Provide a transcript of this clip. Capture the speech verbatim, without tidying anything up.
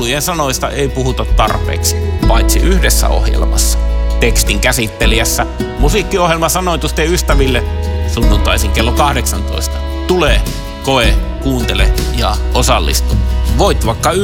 laulujen sanoista ei puhuta tarpeeksi, paitsi yhdessä ohjelmassa. Tekstin käsittelijässä musiikkiohjelma Sanoitusten ystäville sunnuntaisin kello kahdeksantoista. Tule, koe, kuuntele ja osallistu. Voit vaikka